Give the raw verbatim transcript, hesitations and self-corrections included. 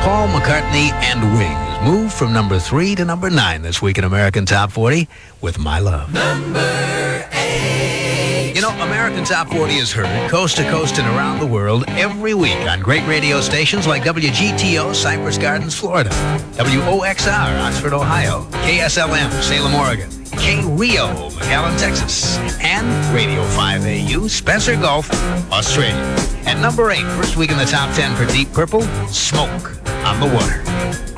Paul McCartney and Wings moved from number three to number nine this week in American Top forty with My Love. Number eight. You know, American Top forty is heard coast to coast and around the world every week on great radio stations like W G T O, Cypress Gardens, Florida, W O X R, Oxford, Ohio, K S L M, Salem, Oregon, K Rio, McAllen, Texas, and Radio five A U, Spencer Gulf, Australia. At number eight, first week in the top ten for Deep Purple, Smoke on the Water.